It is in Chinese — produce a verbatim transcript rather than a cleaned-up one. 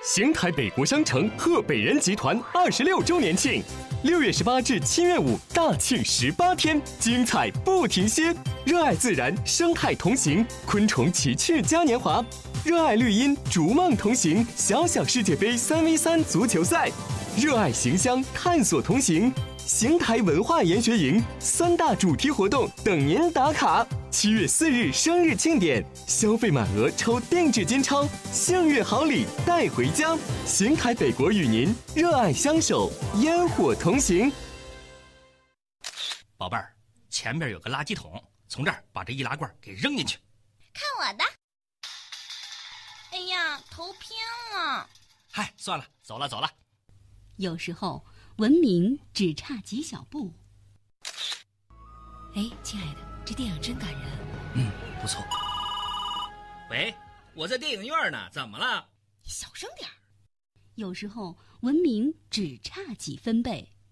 邢台北国商城贺北人集团二十六周年庆，六月十八至七月五大庆十八天，精彩不停歇。热爱自然，生态同行，昆虫奇趣嘉年华；热爱绿荫，逐梦同行，小小世界杯三 v 三足球赛；热爱行乡，探索同行。邢台文化研学营三大主题活动等您打卡。七月四日生日庆典，消费满额抽定制金钞，幸运好礼带回家。邢台北国与您热爱相守，烟火同行。 宝贝儿，前面有个垃圾桶，从这儿把这易拉罐给扔进去。 看我的！哎呀，头偏了。 嗨，算了，走了走了。 有时候文明只差几小步。 哎，亲爱的，这电影真感人。 嗯，不错。喂，我在电影院呢，怎么了？ 你小声点儿。 有时候文明只差几分贝。